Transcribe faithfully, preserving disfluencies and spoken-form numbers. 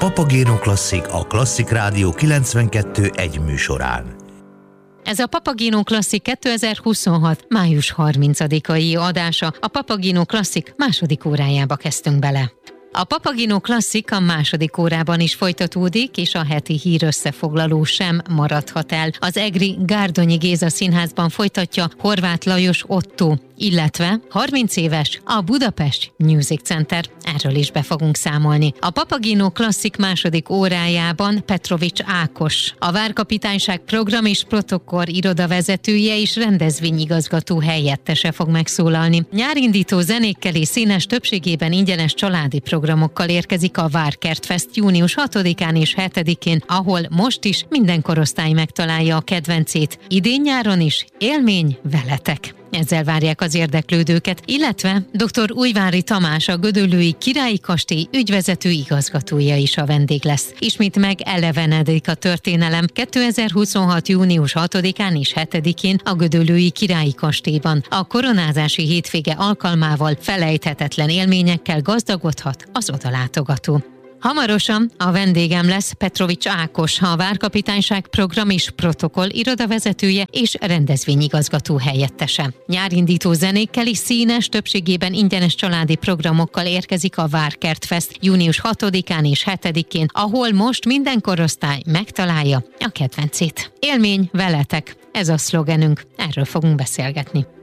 Papagéno Klasszik a Klasszik Rádió kilencvenkettő egy műsorán. Ez a Papagéno Klasszik kétezer-huszonhat. május harmincadikai adása. A Papagéno Klasszik második órájába kezdtünk bele. A Papagéno Klasszik a második órában is folytatódik, és a heti hírösszefoglaló sem maradhat el. Az egri Gárdonyi Géza Színházban folytatja Horváth Lajos Otto, illetve harminc éves a Budapest Music Center. Erről is be fogunk számolni. A Papagéno Klasszik második órájában Petrovics Ákos, a Várkapitányság program és protokoll irodavezetője és rendezvényigazgató helyettese fog megszólalni. Nyárindító zenékkel és színes, többségében ingyenes családi programokkal érkezik a Várkertfest június hatodikán és hetedikén, ahol most is minden korosztály megtalálja a kedvencét. Idén nyáron is élmény veletek. Ezzel várják az érdeklődőket, illetve dr. Újvári Tamás, a Gödöllői Királyi Kastély ügyvezető igazgatója is a vendég lesz. Ismét megelevenedik a történelem kétezer-huszonhat. június hatodikán és hetedikén a Gödöllői Királyi Kastélyban. A koronázási hétvége alkalmával felejthetetlen élményekkel gazdagodhat az odalátogató. Hamarosan a vendégem lesz Petrovics Ákos, a Várkapitányság program és protokoll irodavezetője és rendezvényigazgató helyettese. Nyárindító zenékkel és színes, többségében ingyenes családi programokkal érkezik a Várkertfest június hatodikán és hetedikén, ahol most minden korosztály megtalálja a kedvencét. Élmény veletek, ez a szlogenünk, erről fogunk beszélgetni.